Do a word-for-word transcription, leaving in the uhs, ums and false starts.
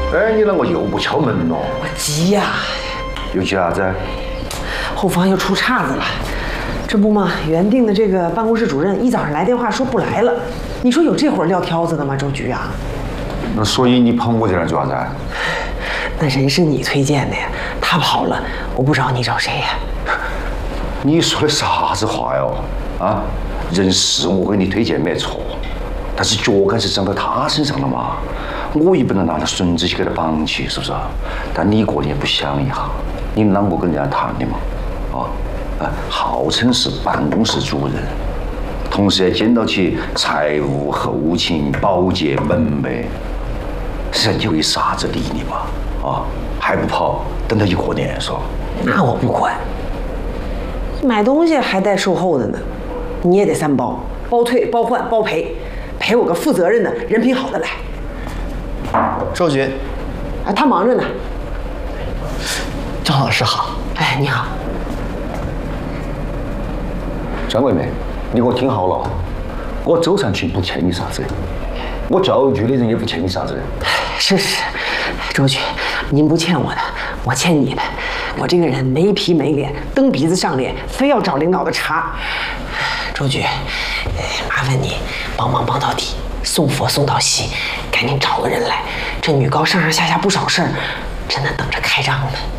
哎，你啷个又不敲门咯？ 我急呀、啊！ 又急啥子？ 后方又出岔子了。这不嘛，原定的这个办公室主任一早上来电话说不来了。你说有这会儿撂挑子的吗，周局啊？ 那所以你捧我这来做啥子？ 那人是你推荐的呀，他跑了，我不找你找谁呀？ 你说的啥子话哟？啊，人是我给你推荐没错，但是脚杆是长到他身上了嘛，我也不能拿他孙子去给他绑起，是不是？但你个人也不想一下，你啷个跟人家谈的嘛？啊，啊，号称是办公室主任，同时也兼到起财务、后勤、保洁、门卫，人有啥子理你嘛？啊，还不跑，等他一过年说。 那我不管。买东西还带售后的呢，你也得三包，包退、包换、包赔，赔我个负责任的、人品好的来。 周局， 啊，他忙着呢。 张老师好。 哎，你好。 张桂梅，你给我听好了，我周善群不欠你啥子，我教育局的人也不欠你啥子。 是是，周局，您不欠我的，我欠你的。我这个人没皮没脸，蹬鼻子上脸，非要找领导的茬。周局，麻烦你帮忙帮到底，送佛送到西，赶紧找个人来。这女高上上下下不少事儿，真的等着开张呢。